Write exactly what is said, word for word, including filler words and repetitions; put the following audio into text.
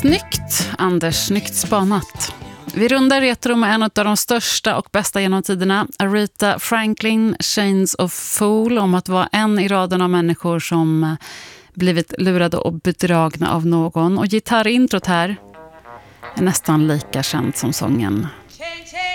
Snyggt, Anders. Snyggt spanat. Vi rundar retro med en av de största och bästa genom tiderna. Aretha Franklin, Chains of Fool, om att vara en i raden av människor som blivit lurade och bedragna av någon. Och gitarrintrot här är nästan lika känt som sången.